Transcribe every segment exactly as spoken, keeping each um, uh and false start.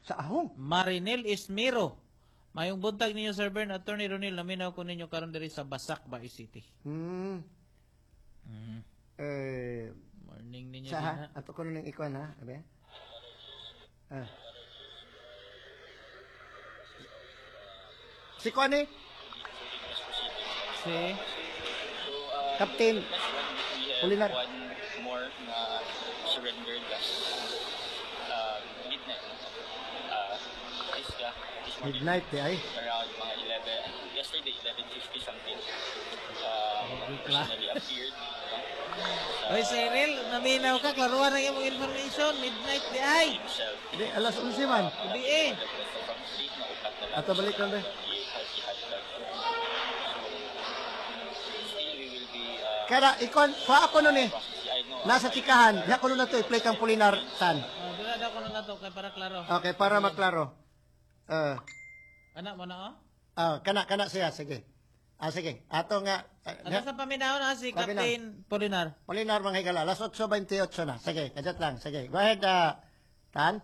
Sa ahong. Marinel Ismiro. Mayong buntag ninyo, Sir Bern, Attorney Ronil, naminaw ko ninyo karon diri sa Basak, Bae City. Hmm. Mm. Eh, Morning ninyo sa din, ha? ha? Ato ko nung ikuan ha? Abe? Ah. Si kuan eh? Si? Captain. Pulinar. One more na surrendered last uh, midnight. Uh, is ka, this morning, Midnight eh ay. around mga eleven, yesterday, eleven fifty something. Uh, personally appeared. Uh, Oy, Cyril, naminaw ka, klaruan na yung information. Midnight di ay. himself. Di, alas onse man. Hindi eh. From street na upat na lang. Ato balik lang ba? I-hashtag. Still, we will be uh, Kaya ikuan, pa ako nun eh. I know Nasa chikahan. Diya ko nun na to, i-play kang Pulinar San. Oh, dila daw ko na to kay para klaro. Okay, para maklaro. Uh, Anak mo na, oh? ah, kana, kana siya, sige. Ah, sige. Ato nga, Ano sa paminaw na si Paminaw. Captain Polinar? Pulinar mga higala, alas eight twenty-eight na. Sige, kadyat lang, sige. Go ahead, uh, Tan.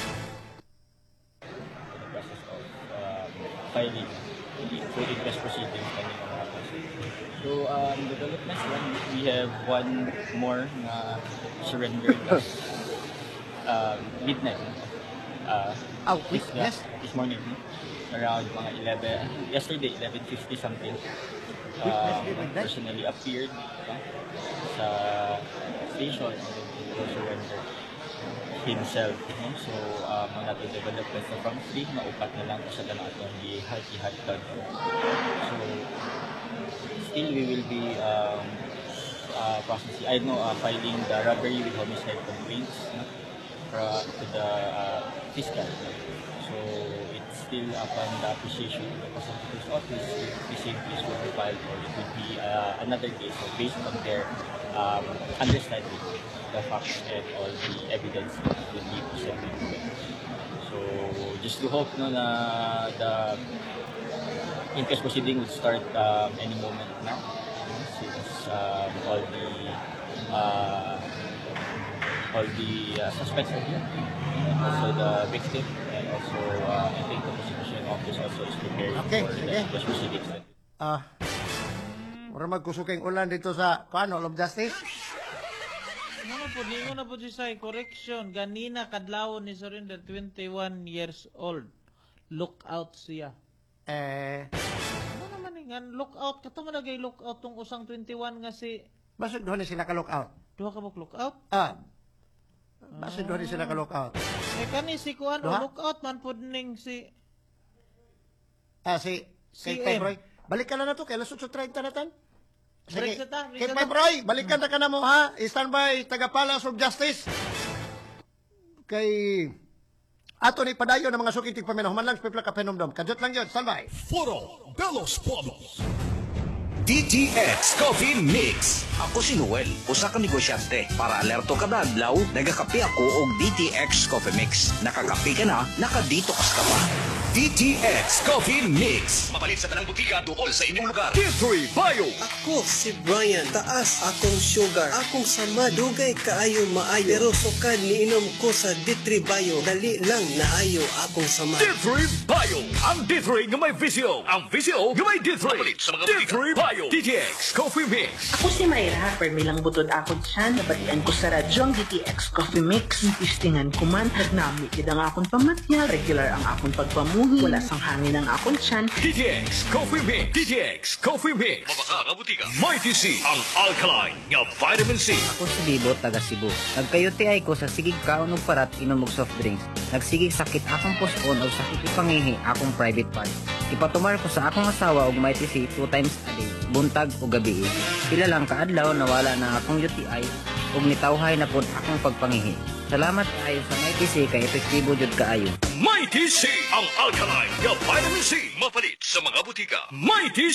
process of um, filing full interest proceedings kanina mga boss. So, um, developments one, we have one more na surrendered last um, midnight. Uh, Oh, this, yes. this morning, around mga eleven, yesterday, eleven fifty something. Witness, Um, witness. personally appeared uh, sa station and then he will surrender himself. No? So, um, ang natin development na from three na upat na lang sa danaton di hati-hatag. So, still we will be um, uh, processing, I know, uh, filing the robbery with homicide complaints no? Pra, to the uh, fiscal. So, it's still upon the appreciation of the prosecutor's office if the same case will be filed or it would be uh, another case so based on their um, understanding the facts and all the evidence that will be presented to them. So, just to hope no, na the inquest proceeding would start um, any moment now since um, all the uh, all the uh, suspects are here and also the victim and also uh, I think the prosecution office also is prepared Okay, for sige. the inquest proceedings. Ah, para magkusuking ulan dito sa, paano, Law of Justice? Ano po, di mo na po siya correction. Ganina kadlaw ni surrender, twenty-one years old. Look out siya. Eh, Ano naman eh, nga, look out. Kato mo nagay look out tong usang twenty-one nga si... basig doon sila ka-look out. Duha ka buk look out? Ah, basig doon sila ka-look out. Eh kani si Kuan, Duha? look out man po ning si... Ah, si, Si kay M. Pebroy. Balik ka na na to, kay alas eight thirty na tan. Break sa ta, break Kay sa ta. Pebroy, balikan na ka na mo ha. Standby, taga-Palace of Justice. Kay... Ato ni padayon ng mga sukitig paminahuman lang, pipla ka penomdom. Kadjot lang yun, standby. Foro Belos Polos D T X Coffee Mix. Ako si Noel, usa ka negosyante. Para alerto kada adlaw, nagakape ako og D T X Coffee Mix. Nakakape ka na, nakadetox ka pa. D T X Coffee Mix. Mapalit sa tanang butika duol sa inyong lugar. D three Bio. Ako si Brian, taas akong sugar, akong sama, dugay kaayo maayo, pero sukad niinom ko sa D three Bio, dali lang naayo akong sama. D three Bio. Ang D three nga may visio. Ang visio nga may D three. Mapalit sa mga D butika. three Bio. D T X Coffee Mix. Ako si Mayra, permilang butod ako dyan. Nabatian ko sa radyo ang D T X Coffee Mix. Tistingan ko man, nagnami kid ang akong pamatya. Regular ang akong pagpamuhi. Wala sang hangin ang akong tiyan. D T X Coffee Mix. D T X Coffee Mix. Mabaka nga butika. Mighty C. Ang alkaline nga vitamin C. Ako si Bibo, taga Cebu. Nagkayuti ay ko sa sigig kaon og parat inom og soft drinks. Nagsigig sakit akong puson o sakit ipangihi akong private part. Ipatumar ko sa akong asawa og Mighty C two times a day, buntag o gabi. Pila lang kaadlaw nawala na akong U T I ug nitawhay na pud akong pagpangihi. Salamat kaayo sa Mighty C kay epektibo jud kaayo. Mighty C. Ang alkaline nga vitamin C. Mapalit sa mga butika. Mighty